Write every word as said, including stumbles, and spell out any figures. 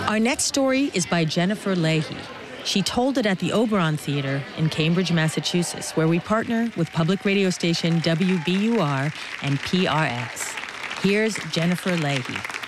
Our next story is by Jennifer Leahy. She told it at the Oberon Theater in Cambridge, Massachusetts, where we partner with public radio station W B U R and P R X. Here's Jennifer Leahy.